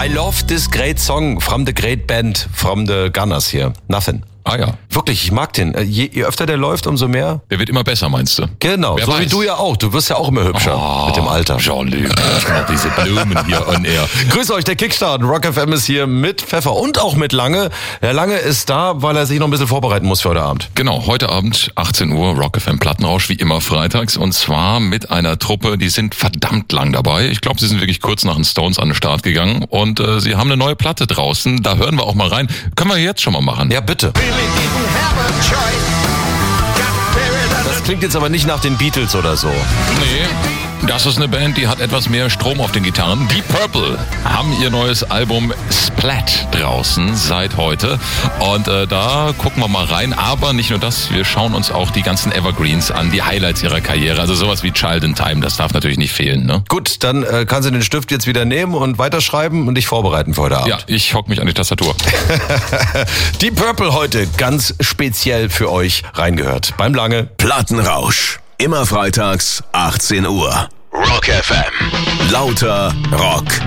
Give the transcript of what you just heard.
I love this great song from the great band from the Gunners here. Nothing. Ah ja. Wirklich, ich mag den. Je öfter der läuft, umso mehr. Der wird immer besser, meinst du? Genau, Wer so weiß. wie du ja auch. Du wirst ja auch immer hübscher mit dem Alter. Jean-Luc, diese Blumen hier on air. Grüß euch, der Kickstart. Rock FM ist hier mit Pfeffer und auch mit Lange. Der Lange ist da, weil er sich noch ein bisschen vorbereiten muss für heute Abend. Genau, heute Abend 18 Uhr Rock FM Plattenrausch, wie immer freitags. Und zwar mit einer Truppe, die sind verdammt lang dabei. Ich glaube, sie sind wirklich kurz nach den Stones an den Start gegangen. Und sie haben eine neue Platte draußen. Da hören wir auch mal rein. Können wir jetzt schon mal machen. Ja, bitte. Das klingt jetzt aber nicht nach den Beatles oder so. Nee, das ist eine Band, die hat etwas mehr Strom auf den Gitarren. Deep Purple haben ihr neues Album Splat draußen seit heute. Und da gucken wir mal rein. Aber nicht nur das, wir schauen uns auch die ganzen Evergreens an, die Highlights ihrer Karriere. Also sowas wie Child in Time, das darf natürlich nicht fehlen, ne? Gut, dann kannst du den Stift jetzt wieder nehmen und weiterschreiben und dich vorbereiten für heute Abend. Ja, ich hock mich an die Tastatur. Deep Purple heute ganz speziell für euch reingehört. Beim Lange. Plattenrausch. Immer freitags, 18 Uhr. Rock FM. Lauter Rock.